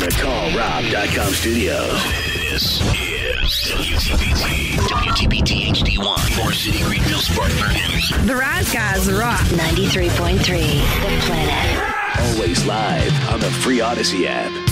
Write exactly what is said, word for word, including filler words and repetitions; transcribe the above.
the Call Rob dot com studios. This is W T B T, W T B T H D one, Forest City, Greenville, Spartanburg News. The Rise Guys rock. ninety-three point three, The Planet. Always live on the free Odyssey app.